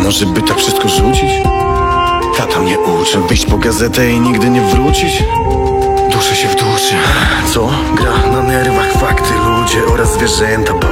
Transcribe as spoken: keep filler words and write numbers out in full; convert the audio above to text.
może by tak wszystko rzucić? Tata mnie uczy, wyjść po gazetę i nigdy nie wrócić. Duszę się w duszy. Co? Gra na nerwach fakty, ludzie oraz zwierzęta.